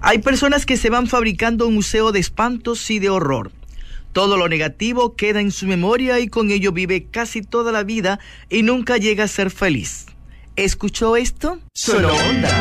Hay personas que se van fabricando un museo de espantos y de horror. Todo lo negativo queda en su memoria y con ello vive casi toda la vida y nunca llega a ser feliz. ¿Escuchó esto? Solo Onda.